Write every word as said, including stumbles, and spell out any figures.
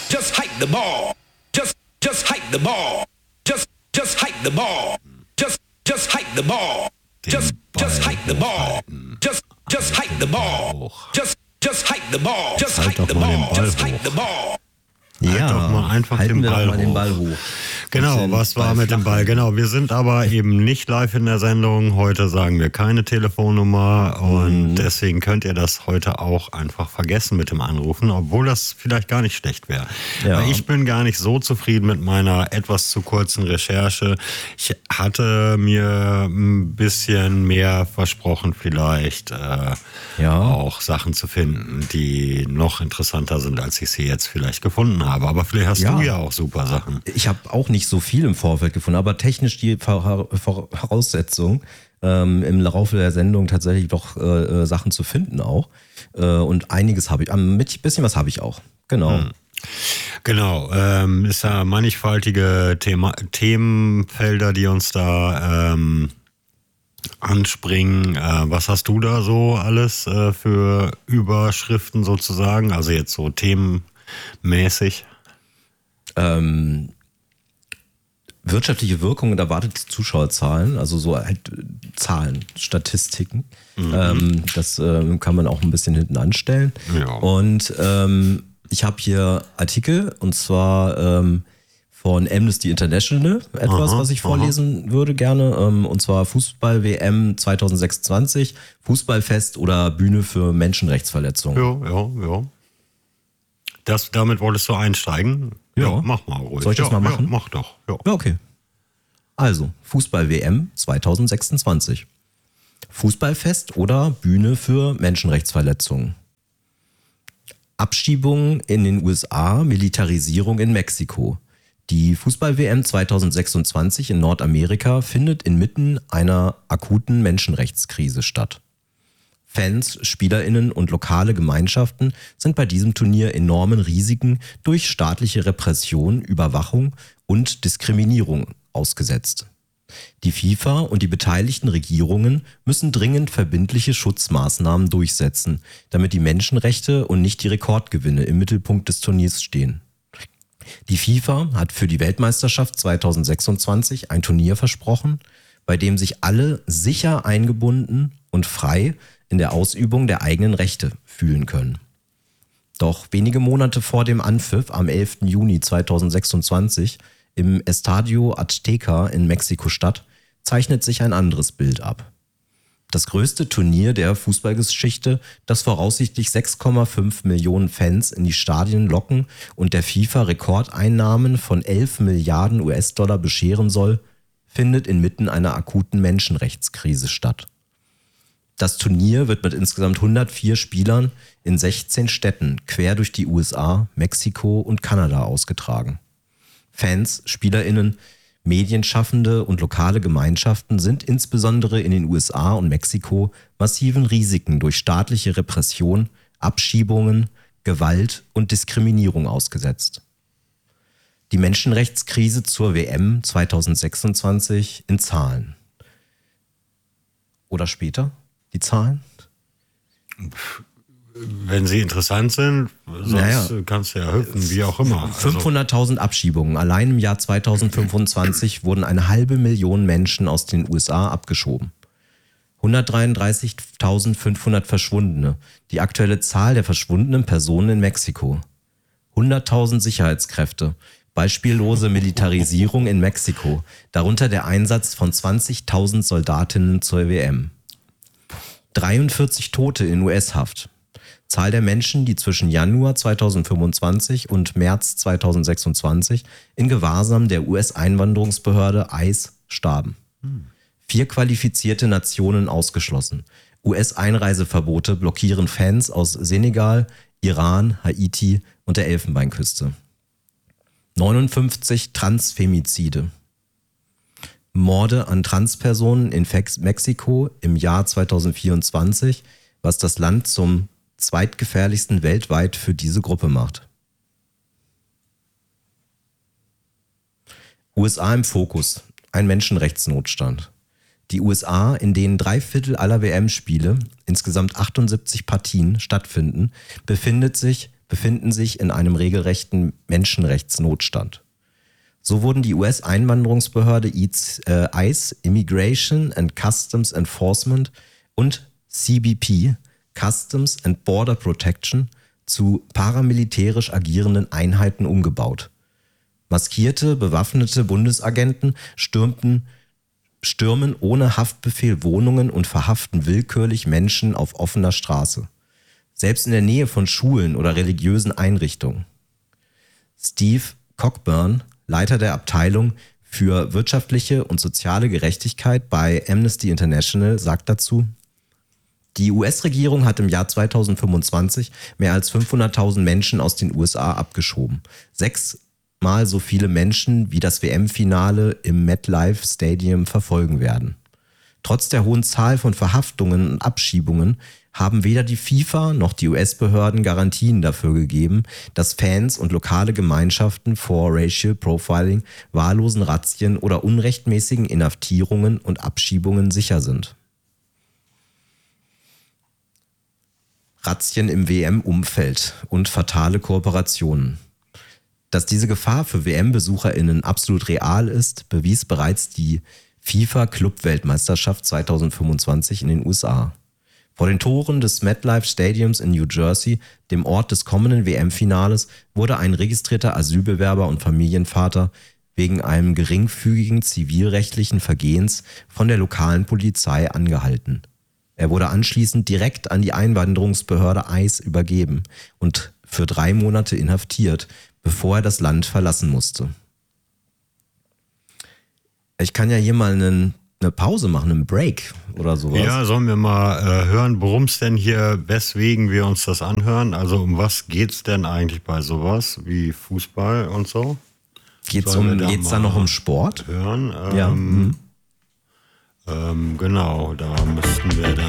just hike the ball. Just, just hike the ball. Just, just hike the ball. Just, just hike the ball. Just, just hike the ball. Just, just hike the ball. Just, just hike the ball. Just hike the ball. Just hike the ball. Ja, halt doch mal einfach den Ball, wir doch mal den Ball hoch. Genau, was war mit dem Ball? Genau, wir sind aber eben nicht live in der Sendung. Heute sagen wir keine Telefonnummer und mhm. deswegen könnt ihr das heute auch einfach vergessen mit dem Anrufen, obwohl das vielleicht gar nicht schlecht wäre. Ja. Weil ich bin gar nicht so zufrieden mit meiner etwas zu kurzen Recherche. Ich hatte mir ein bisschen mehr versprochen, vielleicht äh, ja. auch Sachen zu finden, die noch interessanter sind, als ich sie jetzt vielleicht gefunden habe. Aber vielleicht hast ja. du ja auch super Sachen. Ich habe auch nicht so viel im Vorfeld gefunden, aber technisch die Voraussetzung, ähm, im Laufe der Sendung tatsächlich doch äh, Sachen zu finden auch. Äh, und einiges habe ich, ein bisschen was habe ich auch. Genau. Hm. Genau, ähm, ist ja mannigfaltige Thema, Themenfelder, die uns da ähm, anspringen. Äh, was hast du da so alles äh, für Überschriften sozusagen? Also jetzt so themenmäßig? Ähm, wirtschaftliche Wirkung und erwartete Zuschauerzahlen, also so halt Zahlen, Statistiken. Mhm. Ähm, das äh, kann man auch ein bisschen hinten anstellen. Ja. Und ähm, ich habe hier Artikel und zwar ähm, von Amnesty International, etwas, aha, was ich vorlesen aha. würde gerne. Ähm, und zwar Fußball-W M zwanzig sechsundzwanzig, Fußballfest oder Bühne für Menschenrechtsverletzungen. Ja, ja, ja. Das, damit wolltest du einsteigen? Ja, ja, mach mal ruhig. Soll ich das ja, mal machen? Ja, mach doch. Ja. ja, okay. Also, Fußball-W M zwanzig sechsundzwanzig. Fußballfest oder Bühne für Menschenrechtsverletzungen. Abschiebungen in den U S A, Militarisierung in Mexiko. Die Fußball-W M zwanzig sechsundzwanzig in Nordamerika findet inmitten einer akuten Menschenrechtskrise statt. Fans, SpielerInnen und lokale Gemeinschaften sind bei diesem Turnier enormen Risiken durch staatliche Repression, Überwachung und Diskriminierung ausgesetzt. Die FIFA und die beteiligten Regierungen müssen dringend verbindliche Schutzmaßnahmen durchsetzen, damit die Menschenrechte und nicht die Rekordgewinne im Mittelpunkt des Turniers stehen. Die FIFA hat für die Weltmeisterschaft zwanzig sechsundzwanzig ein Turnier versprochen, bei dem sich alle sicher eingebunden und frei in der Ausübung der eigenen Rechte fühlen können. Doch wenige Monate vor dem Anpfiff am elften Juni zweitausendsechsundzwanzig im Estadio Azteca in Mexiko-Stadt zeichnet sich ein anderes Bild ab. Das größte Turnier der Fußballgeschichte, das voraussichtlich sechs Komma fünf Millionen Fans in die Stadien locken und der FIFA Rekordeinnahmen von elf Milliarden U S-Dollar bescheren soll, findet inmitten einer akuten Menschenrechtskrise statt. Das Turnier wird mit insgesamt hundertvier Spielern in sechzehn Städten quer durch die U S A, Mexiko und Kanada ausgetragen. Fans, SpielerInnen, Medienschaffende und lokale Gemeinschaften sind insbesondere in den U S A und Mexiko massiven Risiken durch staatliche Repression, Abschiebungen, Gewalt und Diskriminierung ausgesetzt. Die Menschenrechtskrise zur W M zwanzig sechsundzwanzig in Zahlen. Oder später? Die Zahlen? Wenn sie interessant sind, sonst naja. kannst du ja hüpfen, wie auch immer. fünfhunderttausend Abschiebungen. Allein im Jahr zweitausendfünfundzwanzig wurden eine halbe Million Menschen aus den U S A abgeschoben. hundertdreiunddreißigtausendfünfhundert Verschwundene. Die aktuelle Zahl der verschwundenen Personen in Mexiko. hunderttausend Sicherheitskräfte. Beispiellose Militarisierung in Mexiko. Darunter der Einsatz von zwanzigtausend Soldatinnen zur W M. dreiundvierzig Tote in U S-Haft. Zahl der Menschen, die zwischen Januar zweitausendfünfundzwanzig und März zweitausendsechsundzwanzig in Gewahrsam der U S-Einwanderungsbehörde I C E starben. Hm. Vier qualifizierte Nationen ausgeschlossen. U S-Einreiseverbote blockieren Fans aus Senegal, Iran, Haiti und der Elfenbeinküste. neunundfünfzig Transfemizide. Morde an Transpersonen in Mexiko im Jahr zweitausendvierundzwanzig, was das Land zum zweitgefährlichsten weltweit für diese Gruppe macht. U S A im Fokus. Ein Menschenrechtsnotstand. Die U S A, in denen drei Viertel aller W M-Spiele, insgesamt achtundsiebzig Partien, stattfinden, befindet sich befinden sich in einem regelrechten Menschenrechtsnotstand. So wurden die U S-Einwanderungsbehörde I C E, Immigration and Customs Enforcement, und C B P, Customs and Border Protection, zu paramilitärisch agierenden Einheiten umgebaut. Maskierte, bewaffnete Bundesagenten stürmten, stürmen ohne Haftbefehl Wohnungen und verhaften willkürlich Menschen auf offener Straße. Selbst in der Nähe von Schulen oder religiösen Einrichtungen. Steve Cockburn, Leiter der Abteilung für wirtschaftliche und soziale Gerechtigkeit bei Amnesty International, sagt dazu: Die U S-Regierung hat im Jahr zweitausendfünfundzwanzig mehr als fünfhunderttausend Menschen aus den U S A abgeschoben. Sechsmal so viele Menschen, wie das W M-Finale im MetLife Stadium verfolgen werden. Trotz der hohen Zahl von Verhaftungen und Abschiebungen haben weder die FIFA noch die U S-Behörden Garantien dafür gegeben, dass Fans und lokale Gemeinschaften vor Racial Profiling, wahllosen Razzien oder unrechtmäßigen Inhaftierungen und Abschiebungen sicher sind. Razzien im W M-Umfeld und fatale Kooperationen. Dass diese Gefahr für W M-BesucherInnen absolut real ist, bewies bereits die FIFA-Club-Weltmeisterschaft zweitausendfünfundzwanzig in den U S A. Vor den Toren des MetLife Stadiums in New Jersey, dem Ort des kommenden W M-Finales, wurde ein registrierter Asylbewerber und Familienvater wegen einem geringfügigen zivilrechtlichen Vergehens von der lokalen Polizei angehalten. Er wurde anschließend direkt an die Einwanderungsbehörde I C E übergeben und für drei Monate inhaftiert, bevor er das Land verlassen musste. Ich kann ja hier mal einen, eine Pause machen, einen Break oder sowas. Ja, sollen wir mal äh, hören, worum es denn hier, weswegen wir uns das anhören? Also um was geht's denn eigentlich bei sowas wie Fußball und so? Geht's um, da geht's da noch um Sport? Hören? Ähm, Ja. Mhm. ähm, genau, da müssten wir dann